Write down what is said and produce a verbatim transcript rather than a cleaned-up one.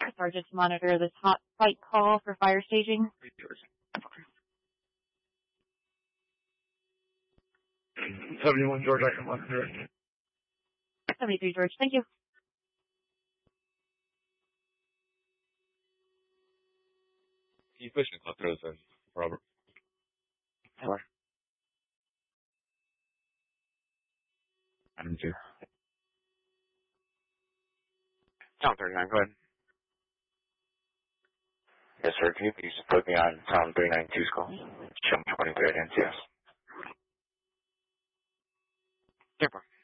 Sergeant to monitor this hot site call for fire staging. seventy-one George, I can monitor it. seventy-three George, thank you. Can you push and club throws in, Robert? Sure. I'm too. Tom thirty-nine, go ahead. Yes, sir. Can you please put me on Tom three ninety-two's call? Show me twenty-three at N C S. Super.